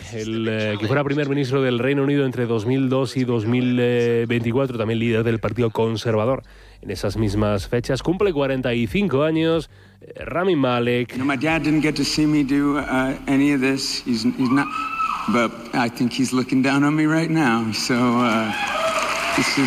el que fuera primer ministro del Reino Unido entre 2002 y 2024, también líder del Partido Conservador en esas mismas fechas. Cumple 45 años, Rami Malek. You know, my dad didn't get to see me do any of this. He's not, but I think he's looking down on me right now. So this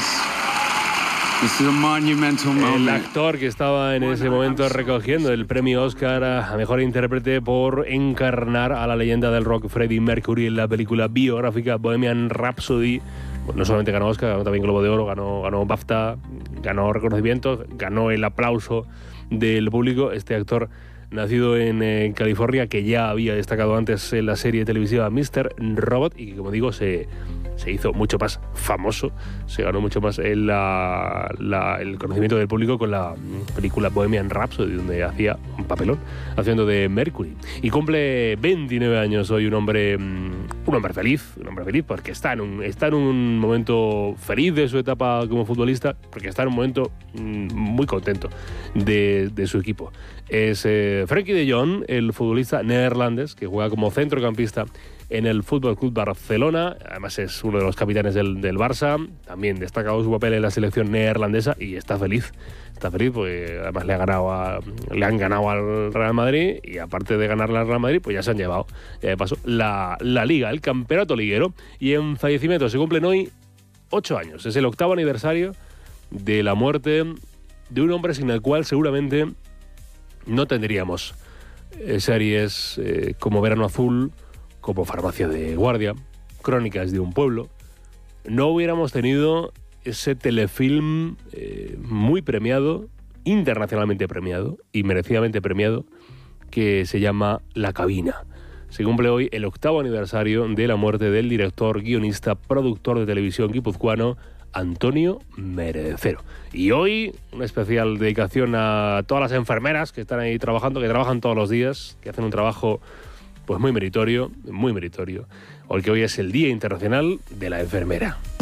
is a monumental moment. El actor que estaba en ese momento recogiendo el premio Oscar a mejor intérprete por encarnar a la leyenda del rock Freddie Mercury en la película biográfica Bohemian Rhapsody. No solamente ganó Oscar, ganó también Globo de Oro, ganó BAFTA, ganó reconocimientos, ganó el aplauso del público. Este actor, nacido en California, que ya había destacado antes en la serie televisiva Mr. Robot y que, como digo, se hizo mucho más famoso, se ganó mucho más el conocimiento del público con la película Bohemian Rhapsody, donde hacía un papelón haciendo de Mercury. Y cumple 29 años hoy un hombre feliz porque está en un momento feliz de su etapa como futbolista, porque está en un momento muy contento de su equipo. Es Frenkie de Jong, el futbolista neerlandés que juega como centrocampista en el Fútbol Club Barcelona. Además es uno de los capitanes del Barça. También destacado su papel en la selección neerlandesa y está feliz. Está feliz porque además le han ganado al Real Madrid, y aparte de ganarle al Real Madrid, pues ya se han llevado de paso la Liga, el campeonato liguero. Y en fallecimiento se cumplen hoy 8 años. Es el 8º aniversario de la muerte de un hombre sin el cual seguramente no tendríamos series como Verano Azul, como Farmacia de Guardia, Crónicas de un Pueblo. No hubiéramos tenido ese telefilm muy premiado, internacionalmente premiado y merecidamente premiado, que se llama La Cabina. Se cumple hoy el 8º aniversario de la muerte del director, guionista, productor de televisión guipuzcoano Antonio Merecero. Y hoy una especial dedicación a todas las enfermeras que están ahí trabajando, que trabajan todos los días, que hacen un trabajo pues muy meritorio, porque hoy es el Día Internacional de la Enfermera.